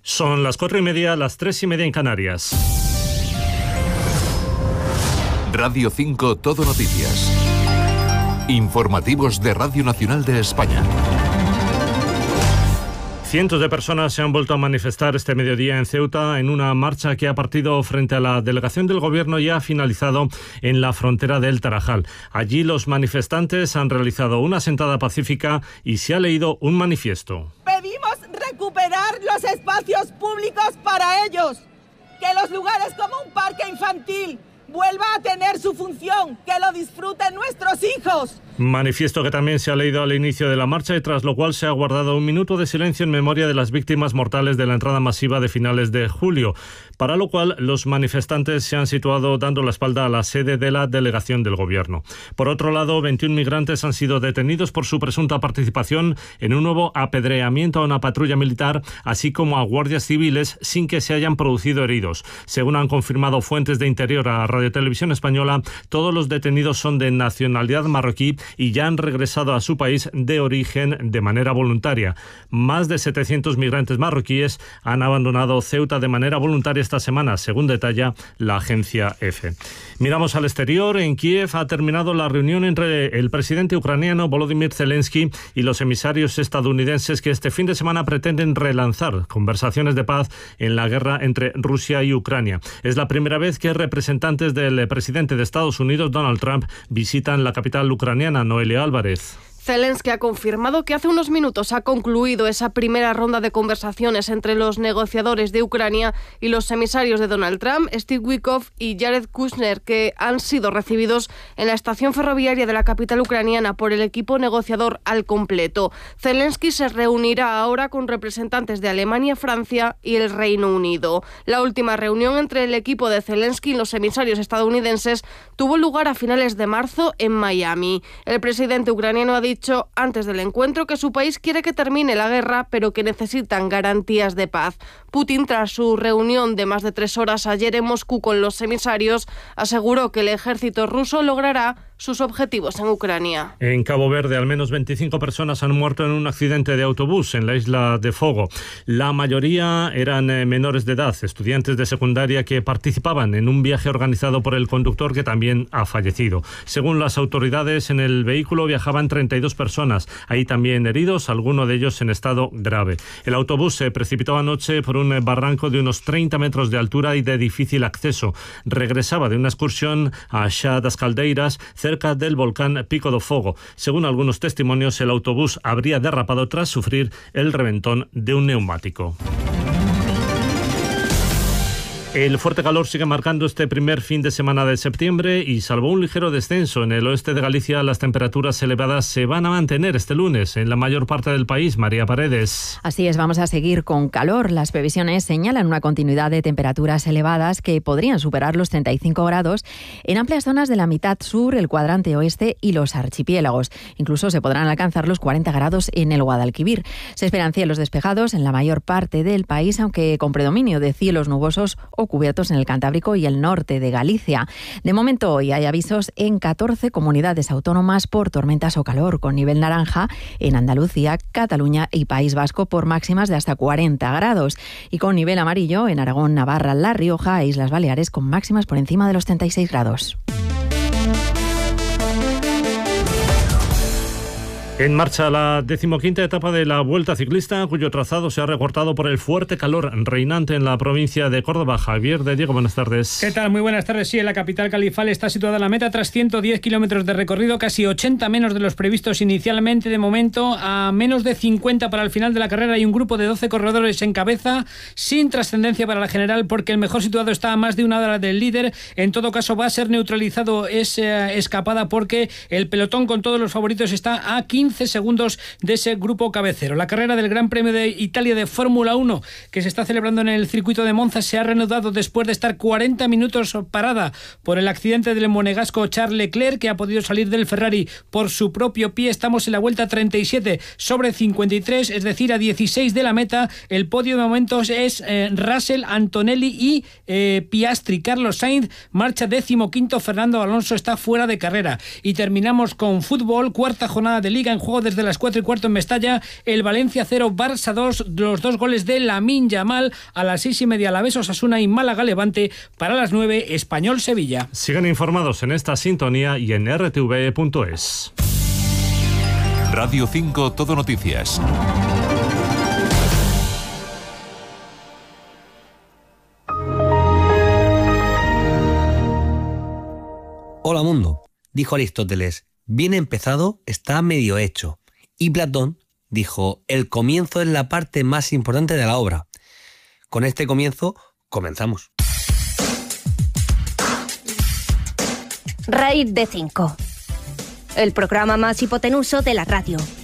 Son las 4:30, las 3:30 en Canarias. Radio 5 Todo Noticias. Informativos de Radio Nacional de España. Cientos de personas se han vuelto a manifestar este mediodía en Ceuta en una marcha que ha partido frente a la delegación del Gobierno y ha finalizado en la frontera del Tarajal. Allí los manifestantes han realizado una sentada pacífica y se ha leído un manifiesto. Pedimos recuperar los espacios públicos para ellos, que los lugares como un parque infantil vuelva a tener su función, que lo disfruten nuestros hijos. Manifiesto que también se ha leído al inicio de la marcha y tras lo cual se ha guardado un minuto de silencio en memoria de las víctimas mortales de la entrada masiva de finales de julio, para lo cual los manifestantes se han situado dando la espalda a la sede de la delegación del Gobierno. Por otro lado, 21 migrantes han sido detenidos por su presunta participación en un nuevo apedreamiento a una patrulla militar, así como a guardias civiles, sin que se hayan producido heridos. Según han confirmado fuentes de Interior a Radio Televisión Española, todos los detenidos son de nacionalidad marroquí y ya han regresado a su país de origen de manera voluntaria. Más de 700 migrantes marroquíes han abandonado Ceuta de manera voluntaria esta semana, según detalla la agencia EFE. Miramos al exterior. En Kiev ha terminado la reunión entre el presidente ucraniano Volodymyr Zelensky y los emisarios estadounidenses que este fin de semana pretenden relanzar conversaciones de paz en la guerra entre Rusia y Ucrania. Es la primera vez que representantes del presidente de Estados Unidos, Donald Trump, visitan la capital ucraniana. Noelia Álvarez. Zelensky ha confirmado que hace unos minutos ha concluido esa primera ronda de conversaciones entre los negociadores de Ucrania y los emisarios de Donald Trump, Steve Witkoff y Jared Kushner, que han sido recibidos en la estación ferroviaria de la capital ucraniana por el equipo negociador al completo. Zelensky se reunirá ahora con representantes de Alemania, Francia y el Reino Unido. La última reunión entre el equipo de Zelensky y los emisarios estadounidenses tuvo lugar a finales de marzo en Miami. El presidente ucraniano ha dicho antes del encuentro que su país quiere que termine la guerra, pero que necesitan garantías de paz. Putin, tras su reunión de más de 3 horas ayer en Moscú con los emisarios, aseguró que el ejército ruso logrará sus objetivos en Ucrania. En Cabo Verde, al menos 25 personas han muerto en un accidente de autobús en la isla de Fogo. La mayoría eran menores de edad, estudiantes de secundaria que participaban en un viaje organizado por el conductor que también ha fallecido. Según las autoridades, en el vehículo viajaban 32 personas. Hay también heridos, algunos de ellos en estado grave. El autobús se precipitó anoche por un barranco de unos 30 metros de altura y de difícil acceso. Regresaba de una excursión a Chá das Caldeiras, cerca del volcán Pico do Fogo. Según algunos testimonios, el autobús habría derrapado tras sufrir el reventón de un neumático. El fuerte calor sigue marcando este primer fin de semana de septiembre y salvo un ligero descenso en el oeste de Galicia, las temperaturas elevadas se van a mantener este lunes en la mayor parte del país. María Paredes. Así es, vamos a seguir con calor. Las previsiones señalan una continuidad de temperaturas elevadas que podrían superar los 35 grados en amplias zonas de la mitad sur, el cuadrante oeste y los archipiélagos. Incluso se podrán alcanzar los 40 grados en el Guadalquivir. Se esperan cielos despejados en la mayor parte del país, aunque con predominio de cielos nubosos o cubiertos en el Cantábrico y el norte de Galicia. De momento hoy hay avisos en 14 comunidades autónomas por tormentas o calor, con nivel naranja en Andalucía, Cataluña y País Vasco por máximas de hasta 40 grados y con nivel amarillo en Aragón, Navarra, La Rioja e Islas Baleares con máximas por encima de los 36 grados. En marcha la 15ª etapa de la Vuelta Ciclista, cuyo trazado se ha recortado por el fuerte calor reinante en la provincia de Córdoba. Javier de Diego, buenas tardes. ¿Qué tal? Muy buenas tardes. Sí, en la capital califal está situada la meta tras 110 kilómetros de recorrido, casi 80 menos de los previstos inicialmente. De momento, a menos de 50 para el final de la carrera hay un grupo de 12 corredores en cabeza, sin trascendencia para la general, porque el mejor situado está a más de una hora del líder. En todo caso, va a ser neutralizado esa escapada porque el pelotón con todos los favoritos está a 15 segundos de ese grupo cabecero. La carrera del Gran Premio de Italia de Fórmula 1 que se está celebrando en el circuito de Monza se ha reanudado después de estar 40 minutos parada por el accidente del monegasco Charles Leclerc, que ha podido salir del Ferrari por su propio pie. Estamos en la vuelta 37 sobre 53, es decir, a 16 de la meta. El podio de momentos es Russell, Antonelli y Piastri. Carlos Sainz marcha 15º, Fernando Alonso está fuera de carrera. Y terminamos con fútbol, cuarta jornada de Liga en juego desde las 4:15 en Mestalla. El Valencia 0, Barça 2, los 2 goles de Lamine Yamal. A las 6:30 Alavés Osasuna y Málaga Levante. Para las 9 Español Sevilla. Sigan informados en esta sintonía y en rtv.es. Radio 5 Todo Noticias. Hola mundo, dijo Aristóteles, bien empezado está medio hecho. Y Platón dijo, el comienzo es la parte más importante de la obra. Con este comienzo, comenzamos. Raíz de 5, el programa más hipotenuso de la radio.